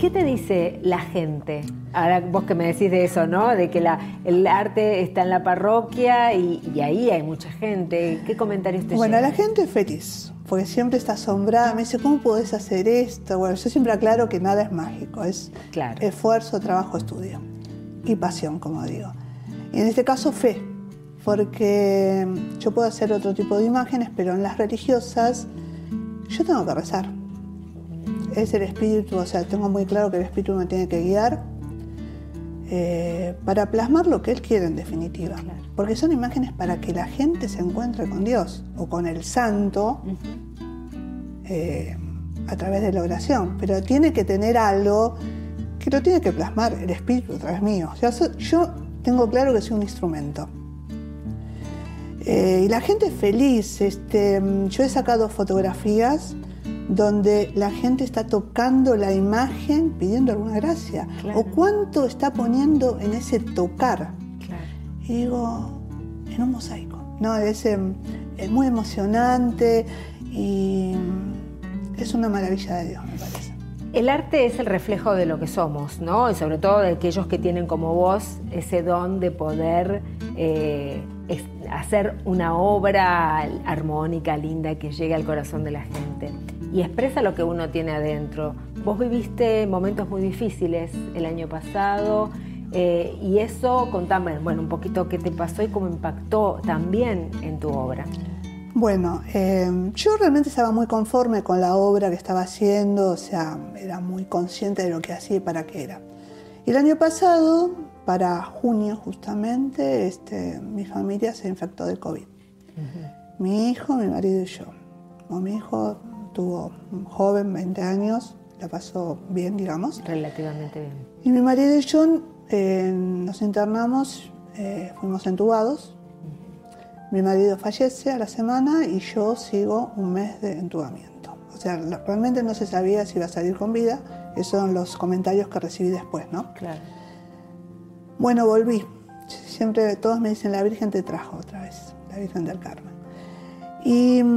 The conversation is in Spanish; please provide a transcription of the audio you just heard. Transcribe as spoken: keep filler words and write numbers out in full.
qué te dice la gente? Ahora vos que me decís de eso, ¿no? De que la, el arte está en la parroquia y, y ahí hay mucha gente. ¿Qué comentarios te Bueno, llegan? la gente es feliz, porque siempre está asombrada. Me dice, ¿cómo podés hacer esto? Bueno, yo siempre aclaro que nada es mágico. Es Claro. esfuerzo, trabajo, estudio y pasión, como digo. Y en este caso, fe, porque yo puedo hacer otro tipo de imágenes, pero en las religiosas yo tengo que rezar. Es el espíritu, o sea, tengo muy claro que el espíritu me tiene que guiar eh, para plasmar lo que él quiere en definitiva. Claro. Porque son imágenes para que la gente se encuentre con Dios o con el santo uh-huh. eh, a través de la oración. Pero tiene que tener algo que lo tiene que plasmar el espíritu a través mío. O sea, so, yo tengo claro que soy un instrumento. Eh, y la gente es feliz. Este, yo he sacado fotografías donde la gente está tocando la imagen pidiendo alguna gracia. Claro. O cuánto está poniendo en ese tocar. Claro. Y digo, en un mosaico. No, es, es muy emocionante y es una maravilla de Dios, me parece. El arte es el reflejo de lo que somos, ¿no? Y sobre todo de aquellos que tienen como vos ese don de poder eh, hacer una obra armónica, linda, que llegue al corazón de la gente. Y expresa lo que uno tiene adentro. Vos viviste momentos muy difíciles el año pasado eh, y eso, contame, bueno, un poquito qué te pasó y cómo impactó también en tu obra. Bueno, eh, yo realmente estaba muy conforme con la obra que estaba haciendo, o sea, era muy consciente de lo que hacía y para qué era. Y el año pasado, para junio justamente, este, mi familia se infectó de COVID. Uh-huh. Mi hijo, mi marido y yo. Como mi hijo tuvo un joven, veinte años, la pasó bien, digamos. Relativamente bien. Y mi marido y yo eh, nos internamos, eh, fuimos entubados. Mi marido fallece a la semana y yo sigo un mes de entubamiento. O sea, realmente no se sabía si iba a salir con vida. Esos son los comentarios que recibí después, ¿no? Claro. Bueno, volví. Siempre todos me dicen, la Virgen te trajo otra vez, la Virgen del Carmen. Y